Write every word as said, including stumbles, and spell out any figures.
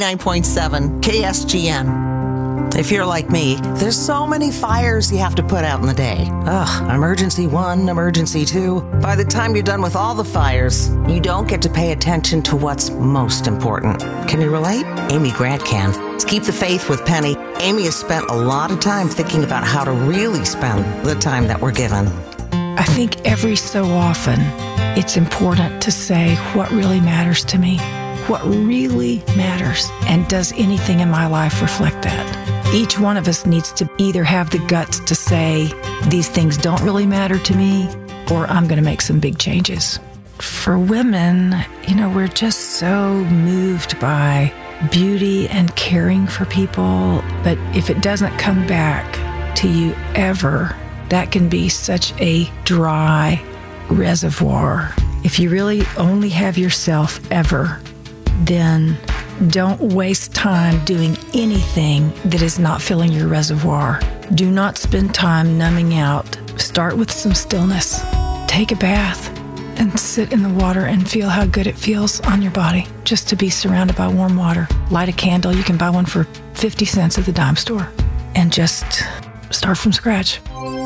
nine point seven K S G N. If you're like me, there's so many fires you have to put out in the day. Ugh, emergency one, emergency two. By the time you're done with all the fires, you don't get to pay attention to what's most important. Can you relate? Amy Grant can. To keep the faith with Penny, Amy has spent a lot of time thinking about how to really spend the time that we're given. I think every so often, it's important to say what really matters to me, what really matters, and does anything in my life reflect that? Each one of us needs to either have the guts to say, these things don't really matter to me, or I'm going to make some big changes. For women, you know, we're just so moved by beauty and caring for people, but if it doesn't come back to you ever, that can be such a dry reservoir. If you really only have yourself ever, then don't waste time doing anything that is not filling your reservoir. Do not spend time numbing out. Start with some stillness. Take a bath and sit in the water and feel how good it feels on your body just to be surrounded by warm water. Light a candle. You can buy one for fifty cents at the dime store and just start from scratch.